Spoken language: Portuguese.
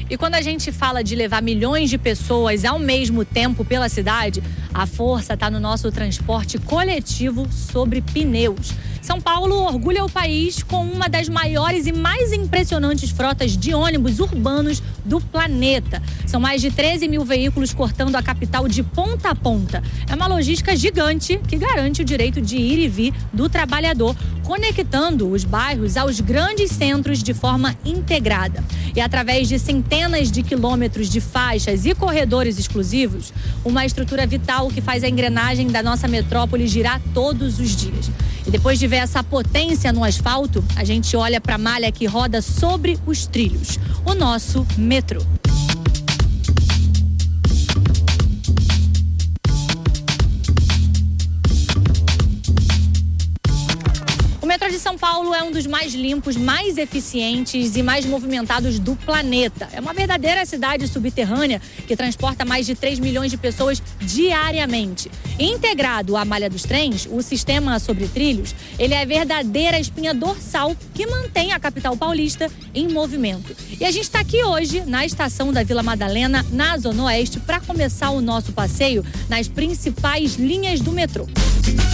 E quando a gente fala de levar milhões de pessoas ao mesmo tempo pela cidade, a força está no nosso transporte coletivo sobre pneus. São Paulo orgulha o país com uma das maiores e mais impressionantes frotas de ônibus urbanos do planeta. São mais de 13 mil veículos cortando a capital de ponta a ponta. É uma logística gigante que garante o direito de ir e vir do trabalhador, conectando os bairros aos grandes centros de forma integrada. E através de centenas de quilômetros de faixas e corredores exclusivos, uma estrutura vital que faz a engrenagem da nossa metrópole girar todos os dias. E depois de ver essa potência no asfalto, a gente olha para a malha que roda sobre os trilhos, o nosso metrô. O metrô de São Paulo é um dos mais limpos, mais eficientes e mais movimentados do planeta. É uma verdadeira cidade subterrânea que transporta mais de 3 milhões de pessoas diariamente. Integrado à malha dos trens, o sistema sobre trilhos, ele é a verdadeira espinha dorsal que mantém a capital paulista em movimento. E a gente está aqui hoje na estação da Vila Madalena, na Zona Oeste, para começar o nosso passeio nas principais linhas do metrô.